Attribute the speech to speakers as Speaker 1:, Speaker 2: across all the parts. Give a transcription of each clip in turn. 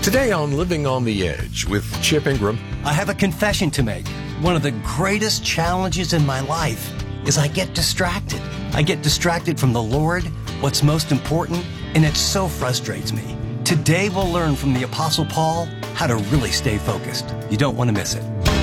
Speaker 1: Today on Living on the Edge with Chip Ingram.
Speaker 2: I have a confession to make. One of the greatest challenges in my life is I get distracted. I get distracted from the Lord, what's most important, and it so frustrates me. Today we'll learn from the Apostle Paul how to really stay focused. You don't want to miss it.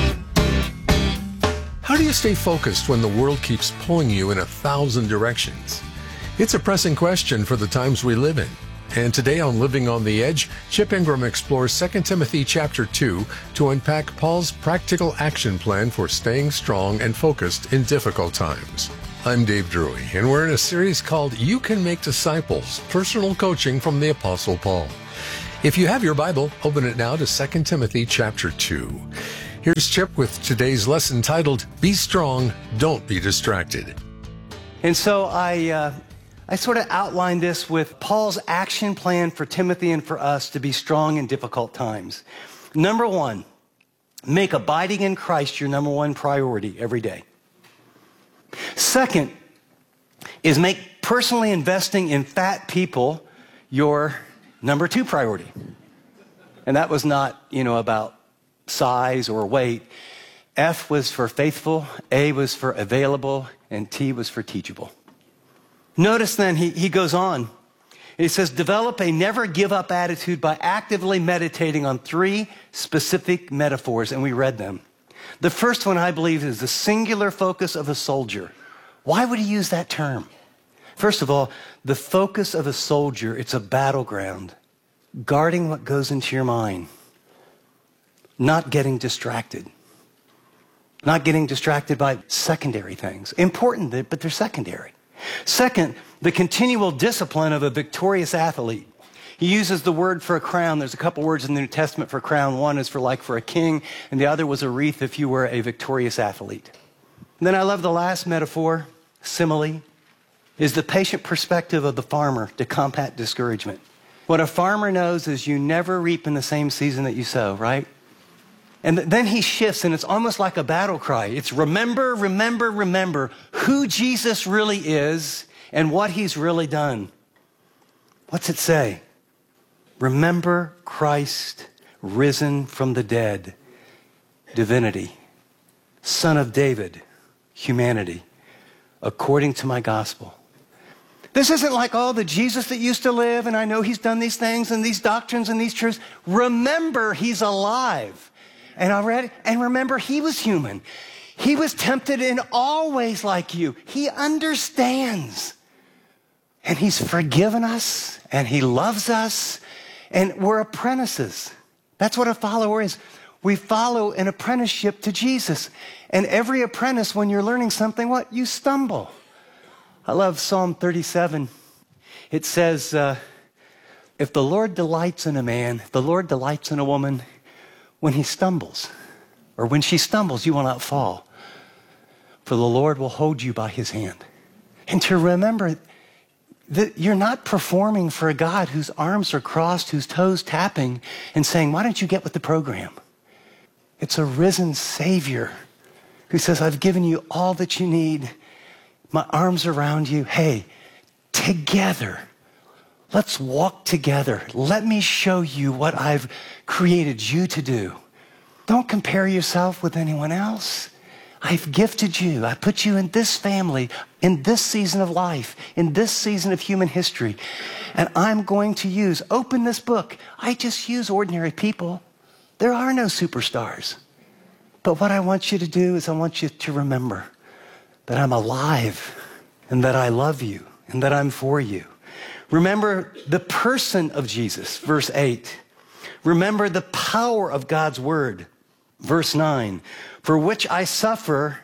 Speaker 1: How do you stay focused when the world keeps pulling you in 1,000 directions? It's a pressing question for the times we live in. And today on Living on the Edge, Chip Ingram explores 2 Timothy chapter 2 to unpack Paul's practical action plan for staying strong and focused in difficult times. I'm Dave Drury, and we're in a series called You Can Make Disciples, Personal Coaching from the Apostle Paul. If you have your Bible, open it now to 2 Timothy chapter 2. Here's Chip with today's lesson titled, Be Strong, Don't Be Distracted.
Speaker 2: And so I sort of outlined this with Paul's action plan for Timothy and for us to be strong in difficult times. Number one, make abiding in Christ your number one priority every day. Second is make personally investing in fat people your number two priority. And that was not, about size or weight. F was for faithful, A was for available, and T was for teachable. Notice then he goes on. He says, develop a never give up attitude by actively meditating on three specific metaphors, and we read them. The first one, I believe, is the singular focus of a soldier. Why would he use that term? First of all, the focus of a soldier, it's a battleground, guarding what goes into your mind, not getting distracted. Not getting distracted by secondary things. Important, but they're secondary. Second, the continual discipline of a victorious athlete. He uses the word for a crown. There's a couple words in the New Testament for crown. One is for a king, and the other was a wreath if you were a victorious athlete. And then I love the last metaphor, simile, is the patient perspective of the farmer to combat discouragement. What a farmer knows is you never reap in the same season that you sow, right? And then he shifts, and it's almost like a battle cry. It's remember, remember, remember who Jesus really is and what he's really done. What's it say? Remember Christ risen from the dead, divinity, Son of David, humanity, according to my gospel. This isn't like, the Jesus that used to live, and I know he's done these things and these doctrines and these truths. Remember, he's alive. And remember, he was human. He was tempted in all ways like you. He understands. And he's forgiven us, and he loves us, and we're apprentices. That's what a follower is. We follow an apprenticeship to Jesus. And every apprentice, when you're learning something, you stumble. I love Psalm 37. It says, if the Lord delights in a man, if the Lord delights in a woman, when he stumbles, or when she stumbles, you will not fall. For the Lord will hold you by his hand. And to remember that you're not performing for a God whose arms are crossed, whose toes tapping, and saying, why don't you get with the program? It's a risen Savior who says, I've given you all that you need. My arms around you. Hey, together. Let's walk together. Let me show you what I've created you to do. Don't compare yourself with anyone else. I've gifted you. I put you in this family, in this season of life, in this season of human history. And I'm going to open this book. I just use ordinary people. There are no superstars. But what I want you to do is I want you to remember that I'm alive and that I love you and that I'm for you. Remember the person of Jesus, verse 8. Remember the power of God's word, verse 9. For which I suffer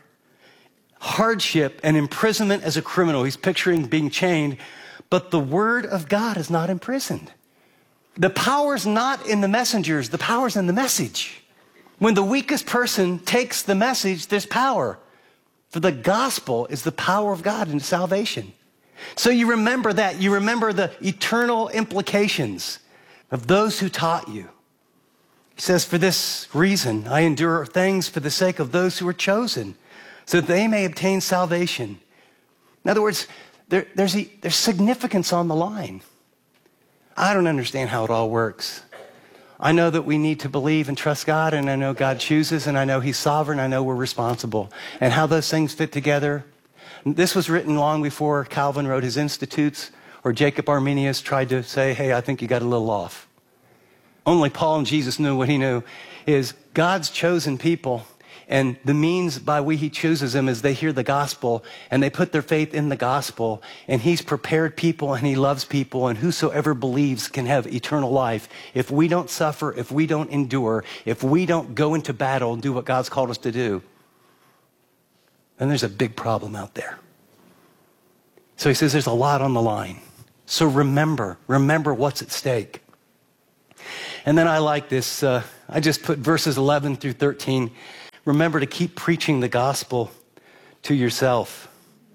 Speaker 2: hardship and imprisonment as a criminal. He's picturing being chained, but the word of God is not imprisoned. The power's not in the messengers, the power's in the message. When the weakest person takes the message, there's power. For the gospel is the power of God into salvation. So you remember that. You remember the eternal implications of those who taught you. He says, for this reason, I endure things for the sake of those who are chosen, so that they may obtain salvation. In other words, there's significance on the line. I don't understand how it all works. I know that we need to believe and trust God, and I know God chooses, and I know he's sovereign. I know we're responsible. And how those things fit together. This was written long before Calvin wrote his Institutes, or Jacob Arminius tried to say, hey, I think you got a little off. Only Paul and Jesus knew what he knew, is God's chosen people, and the means by which he chooses them is they hear the gospel and they put their faith in the gospel, and he's prepared people and he loves people, and whosoever believes can have eternal life. If we don't suffer, if we don't endure, if we don't go into battle and do what God's called us to do, then there's a big problem out there. So he says there's a lot on the line. So remember what's at stake. And then I like this, I just put verses 11 through 13. Remember to keep preaching the gospel to yourself.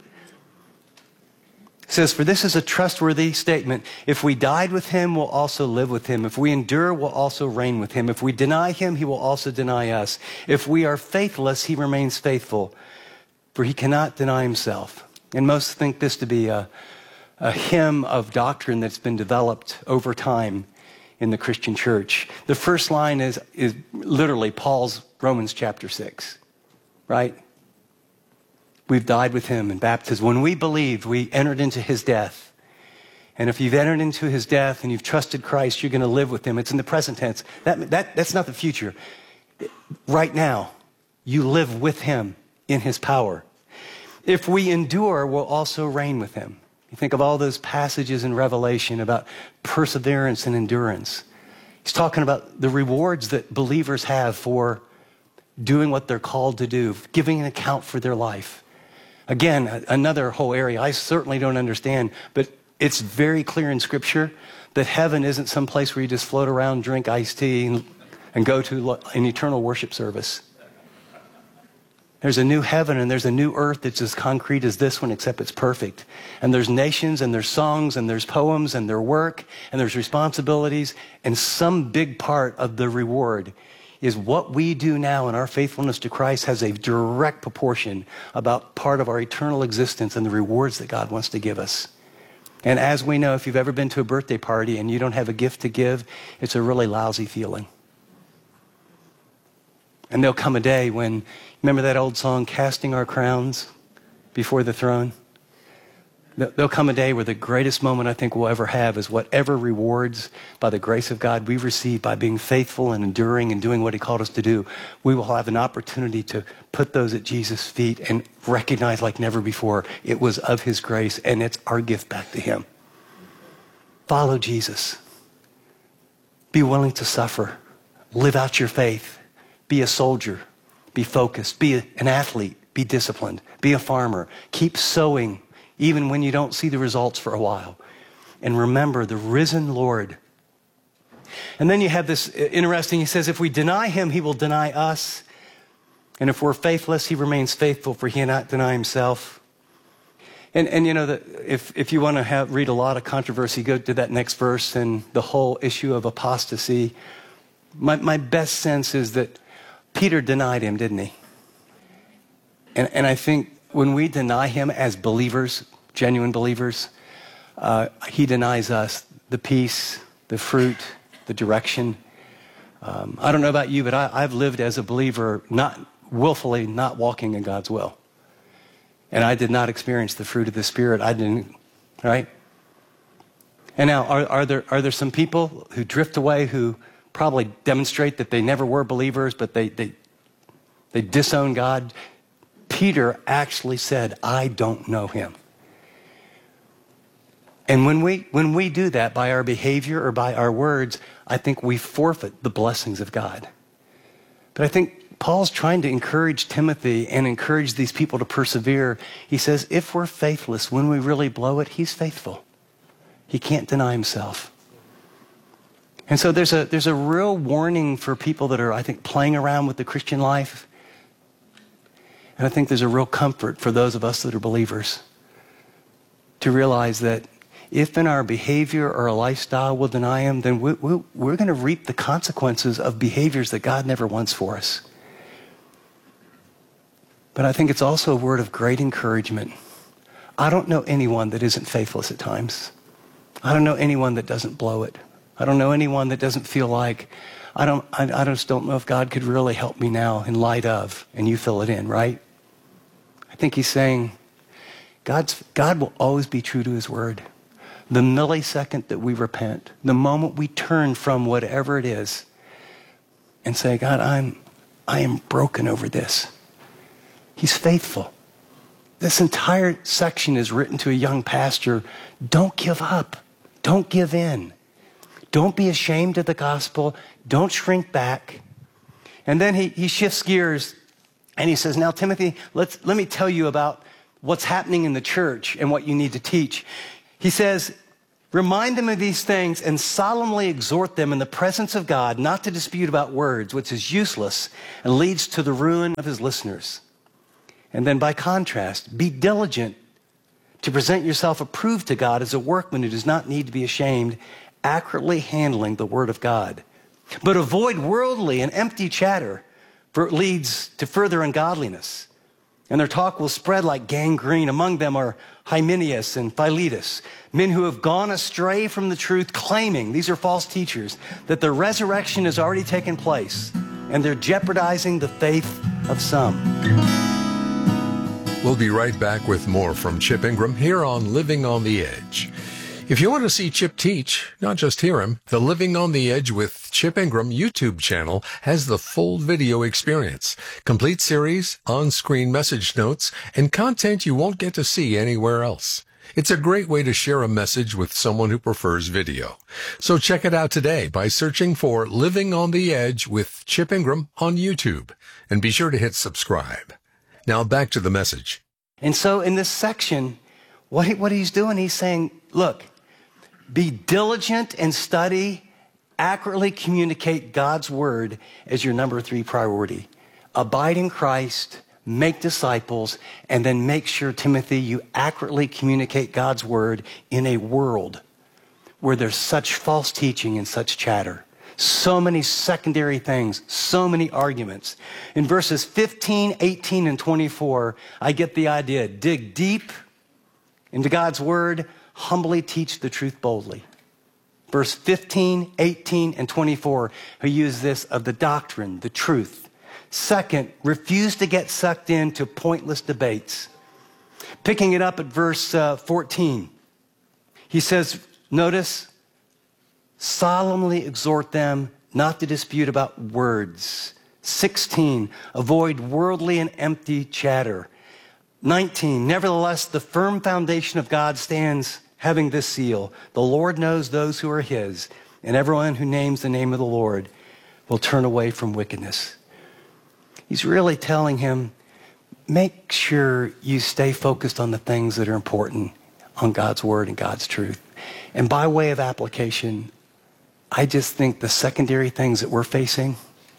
Speaker 2: It says, for this is a trustworthy statement. If we died with him, we'll also live with him. If we endure, we'll also reign with him. If we deny him, he will also deny us. If we are faithless, he remains faithful, for he cannot deny himself. And most think this to be a hymn of doctrine that's been developed over time in the Christian church. The first line is literally Paul's Romans chapter 6, right? We've died with him in baptism. When we believed, we entered into his death. And if you've entered into his death and you've trusted Christ, you're going to live with him. It's in the present tense. That's not the future. Right now, you live with him in his power. If we endure, we'll also reign with him. You think of all those passages in Revelation about perseverance and endurance. He's talking about the rewards that believers have for doing what they're called to do, giving an account for their life. Again, another whole area I certainly don't understand, but it's very clear in Scripture that heaven isn't some place where you just float around, drink iced tea, and go to an eternal worship service. There's a new heaven and there's a new earth that's as concrete as this one, except it's perfect. And there's nations and there's songs and there's poems and there's work and there's responsibilities. And some big part of the reward is what we do now in our faithfulness to Christ has a direct proportion about part of our eternal existence and the rewards that God wants to give us. And as we know, if you've ever been to a birthday party and you don't have a gift to give, it's a really lousy feeling. And there'll come a day when, remember that old song, Casting Our Crowns Before the Throne? There'll come a day where the greatest moment I think we'll ever have is whatever rewards by the grace of God we receive by being faithful and enduring and doing what he called us to do. We will have an opportunity to put those at Jesus' feet and recognize like never before it was of his grace and it's our gift back to him. Follow Jesus. Be willing to suffer. Live out your faith. Be a soldier, be focused, be an athlete, be disciplined, be a farmer. Keep sowing even when you don't see the results for a while. And remember the risen Lord. And then you have this interesting, he says, if we deny him, he will deny us. And if we're faithless, he remains faithful, for he cannot deny himself. And you know, if you want to read a lot of controversy, go to that next verse and the whole issue of apostasy. My best sense is that Peter denied him, didn't he? And I think when we deny him as believers, genuine believers, he denies us the peace, the fruit, the direction. I don't know about you, but I've lived as a believer, not willfully not walking in God's will. And I did not experience the fruit of the Spirit. I didn't, right? And now, are there some people who drift away who probably demonstrate that they never were believers, but they disown God? Peter actually said, I don't know him. And when we do that by our behavior or by our words, I think we forfeit the blessings of God. But I think Paul's trying to encourage Timothy and encourage these people to persevere. He says, if we're faithless, when we really blow it, he's faithful. He can't deny himself. And so there's a real warning for people that are, I think, playing around with the Christian life. And I think there's a real comfort for those of us that are believers to realize that if in our behavior or a lifestyle we'll deny him, then we're going to reap the consequences of behaviors that God never wants for us. But I think it's also a word of great encouragement. I don't know anyone that isn't faithless at times. I don't know anyone that doesn't blow it. I don't know anyone that doesn't feel like, I just don't know if God could really help me now in light of, and you fill it in, right? I think he's saying God will always be true to his word. The millisecond that we repent, the moment we turn from whatever it is and say, God, I am broken over this. He's faithful. This entire section is written to a young pastor. Don't give up. Don't give in. Don't be ashamed of the gospel. Don't shrink back. And then he shifts gears and he says, now, Timothy, let me tell you about what's happening in the church and what you need to teach. He says, remind them of these things and solemnly exhort them in the presence of God not to dispute about words, which is useless and leads to the ruin of his listeners. And then by contrast, be diligent to present yourself approved to God as a workman who does not need to be ashamed, accurately handling the word of God. But avoid worldly and empty chatter, for it leads to further ungodliness. And their talk will spread like gangrene. Among them are Hymenaeus and Philetus, men who have gone astray from the truth, claiming, these are false teachers, that the resurrection has already taken place, and they're jeopardizing the faith of some.
Speaker 1: We'll be right back with more from Chip Ingram here on Living on the Edge. If you want to see Chip teach, not just hear him, the Living on the Edge with Chip Ingram YouTube channel has the full video experience, complete series, on-screen message notes, and content you won't get to see anywhere else. It's a great way to share a message with someone who prefers video. So check it out today by searching for Living on the Edge with Chip Ingram on YouTube. And be sure to hit subscribe. Now back to the message.
Speaker 2: And so in this section, what he's doing, he's saying, look, be diligent and study, accurately communicate God's word as your number 3 priority. Abide in Christ, make disciples, and then make sure, Timothy, you accurately communicate God's word in a world where there's such false teaching and such chatter. So many secondary things, so many arguments. In verses 15, 18, and 24, I get the idea. Dig deep into God's word, humbly teach the truth boldly. Verse 15, 18, and 24, who use this of the doctrine, the truth. Second, refuse to get sucked into pointless debates. Picking it up at verse 14, he says, notice, solemnly exhort them not to dispute about words. 16, avoid worldly and empty chatter. 19, nevertheless, the firm foundation of God stands having this seal. The Lord knows those who are his, and everyone who names the name of the Lord will turn away from wickedness. He's really telling him, make sure you stay focused on the things that are important, on God's word and God's truth. And by way of application, I just think the secondary things that we're facing,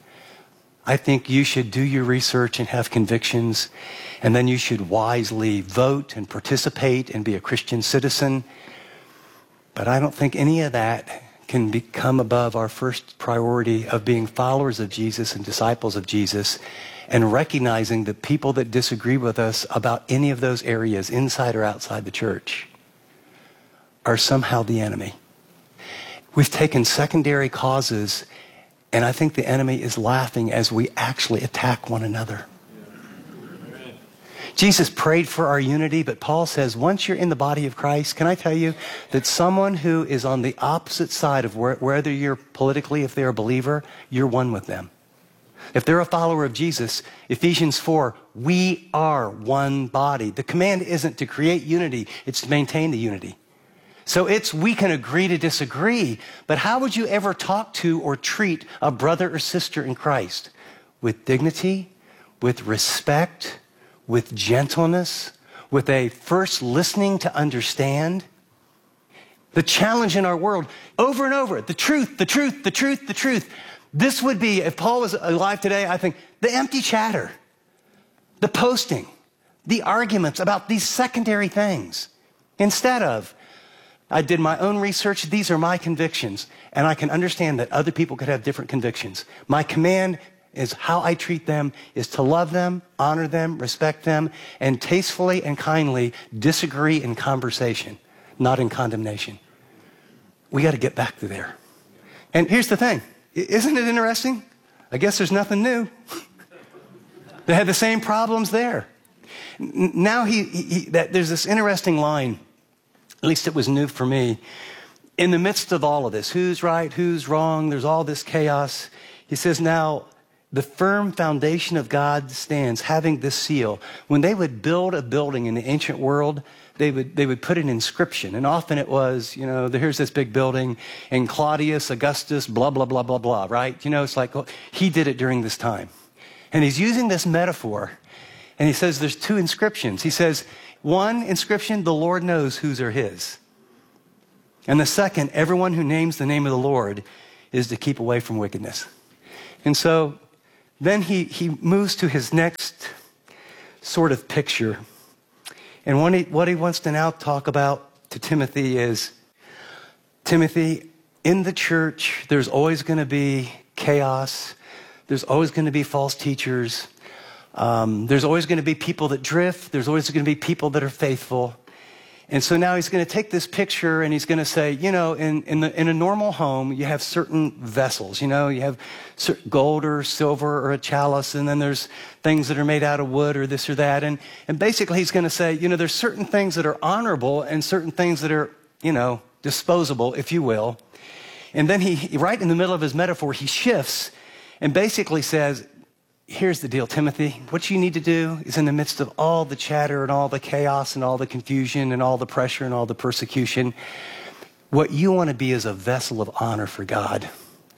Speaker 2: I think you should do your research and have convictions, and then you should wisely vote and participate and be a Christian citizen. But I don't think any of that can become above our first priority of being followers of Jesus and disciples of Jesus, and recognizing that people that disagree with us about any of those areas, inside or outside the church, are somehow the enemy. We've taken secondary causes, and I think the enemy is laughing as we actually attack one another. Jesus prayed for our unity, but Paul says, once you're in the body of Christ, can I tell you that someone who is on the opposite side of whether you're politically, if they're a believer, you're one with them. If they're a follower of Jesus, Ephesians 4, we are one body. The command isn't to create unity, it's to maintain the unity. So we can agree to disagree, but how would you ever talk to or treat a brother or sister in Christ? With dignity, with respect, with gentleness, with a first listening to understand. The challenge in our world, over and over, the truth, the truth, the truth, the truth. This would be, if Paul was alive today, I think, the empty chatter, the posting, the arguments about these secondary things. Instead of, I did my own research, these are my convictions, and I can understand that other people could have different convictions. My command is how I treat them is to love them, honor them, respect them, and tastefully and kindly disagree in conversation, not in condemnation. We got to get back to there. And here's the thing. Isn't it interesting? I guess there's nothing new. They had the same problems there. Now there's this interesting line, at least it was new for me. In the midst of all of this, who's right, who's wrong, there's all this chaos. He says, now, the firm foundation of God stands, having this seal. When they would build a building in the ancient world, they would put an inscription. And often it was, here's this big building, and Claudius, Augustus, blah, blah, blah, blah, blah, right? It's like, well, he did it during this time. And he's using this metaphor, and he says there's two inscriptions. He says, one inscription, the Lord knows whose are his. And the second, everyone who names the name of the Lord is to keep away from wickedness. And so then he moves to his next sort of picture. And what he wants to now talk about to Timothy is, Timothy, in the church, there's always going to be chaos. There's always going to be false teachers. There's always going to be people that drift. There's always going to be people that are faithful. And so now he's going to take this picture and he's going to say, in a normal home, you have certain vessels. You have gold or silver or a chalice, and then there's things that are made out of wood or this or that. And basically he's going to say, there's certain things that are honorable and certain things that are, disposable, if you will. And then he, right in the middle of his metaphor, he shifts and basically says, here's the deal, Timothy. What you need to do is, in the midst of all the chatter and all the chaos and all the confusion and all the pressure and all the persecution, what you want to be is a vessel of honor for God.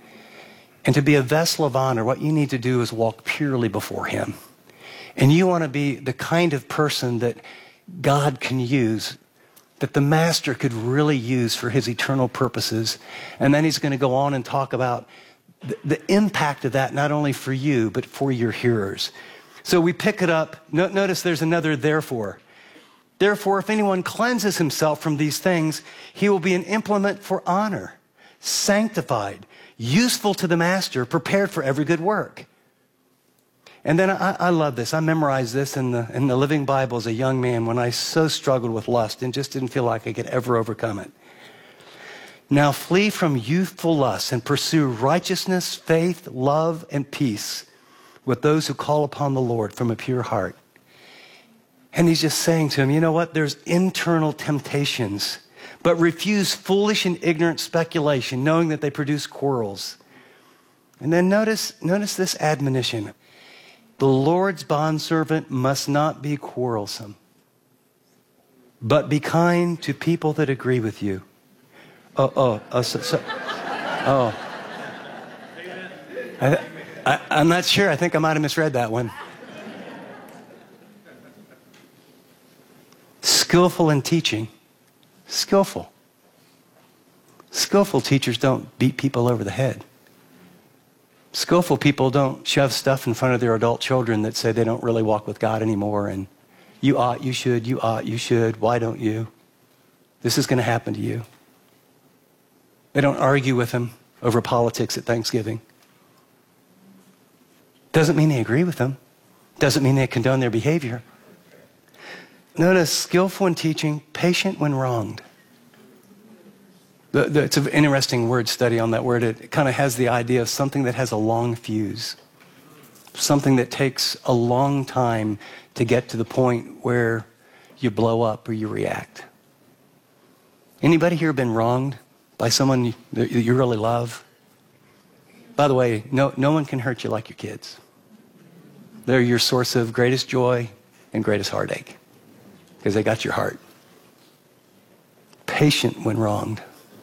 Speaker 2: And to be a vessel of honor, what you need to do is walk purely before him. And you want to be the kind of person that God can use, that the master could really use for his eternal purposes. And then he's going to go on and talk about the impact of that, not only for you, but for your hearers. So we pick it up. Notice there's another therefore. Therefore, if anyone cleanses himself from these things, he will be an implement for honor, sanctified, useful to the master, prepared for every good work. And then I love this. I memorized this in the Living Bible as a young man when I so struggled with lust and just didn't feel like I could ever overcome it. Now flee from youthful lusts and pursue righteousness, faith, love, and peace with those who call upon the Lord from a pure heart. And he's just saying to him, you know what? There's internal temptations, but refuse foolish and ignorant speculation, knowing that they produce quarrels. And then notice this admonition. The Lord's bondservant must not be quarrelsome, but be kind to people that agree with you. I'm not sure. I think I might have misread that one. Skillful in teaching. Skillful. Skillful teachers don't beat people over the head. Skillful people don't shove stuff in front of their adult children that say they don't really walk with God anymore, and you ought, you should, you ought, you should, why don't you? This is going to happen to you. They don't argue with them over politics at Thanksgiving. Doesn't mean they agree with them. Doesn't mean they condone their behavior. Notice, skillful in teaching, patient when wronged. It's an interesting word study on that word. It kind of has the idea of something that has a long fuse. Something that takes a long time to get to the point where you blow up or you react. Anybody here been wronged by someone that you really love? By the way, no one can hurt you like your kids. They're your source of greatest joy and greatest heartache because they got your heart. Patient when wronged.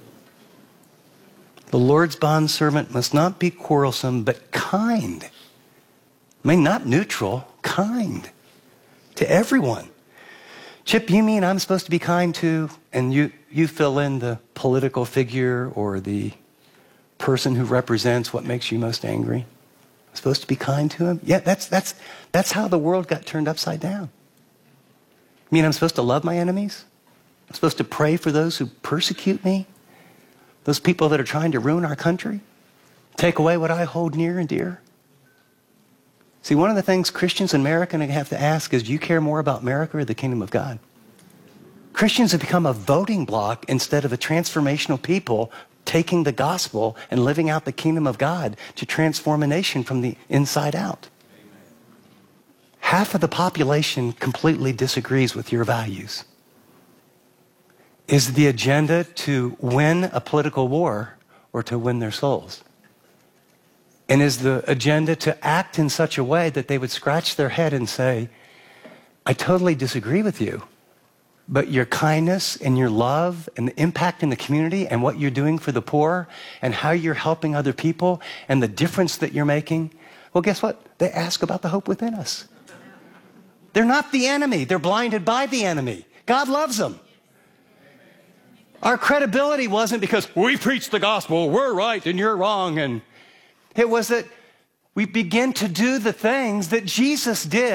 Speaker 2: The Lord's bondservant must not be quarrelsome, but kind. I mean, not neutral, kind to everyone. Chip, you mean I'm supposed to be kind to, and you fill in the political figure or the person who represents what makes you most angry? I'm supposed to be kind to him? Yeah, that's how the world got turned upside down. You mean I'm supposed to love my enemies? I'm supposed to pray for those who persecute me? Those people that are trying to ruin our country? Take away what I hold near and dear? See, one of the things Christians in America have to ask is, do you care more about America or the kingdom of God? Christians have become a voting bloc instead of a transformational people taking the gospel and living out the kingdom of God to transform a nation from the inside out. Half of the population completely disagrees with your values. Is the agenda to win a political war or to win their souls? And is the agenda to act in such a way that they would scratch their head and say, I totally disagree with you, but your kindness and your love and the impact in the community and what you're doing for the poor and how you're helping other people and the difference that you're making, well, guess what? They ask about the hope within us. They're not the enemy. They're blinded by the enemy. God loves them. Our credibility wasn't because we preach the gospel, we're right and you're wrong. And it was that we begin to do the things that Jesus did.